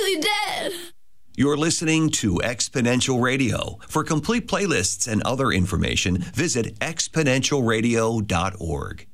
really dead. You're listening to Exponential Radio. For complete playlists and other information, visit exponentialradio.org.